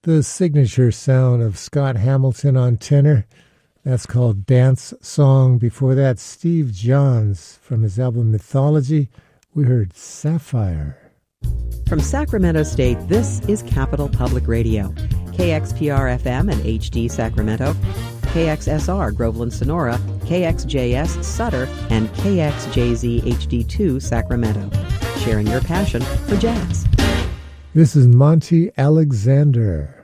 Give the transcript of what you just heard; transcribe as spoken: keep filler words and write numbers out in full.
the signature sound of Scott Hamilton on tenor. That's called Dance Song. Before that, Steve Johns from his album Mythology. We heard Sapphire. From Sacramento State, this is Capital Public Radio. K X P R F M and H D Sacramento, K X S R Groveland Sonora, K X J S Sutter, and K X J Z H D two Sacramento. Sharing your passion for jazz. This is Monty Alexander.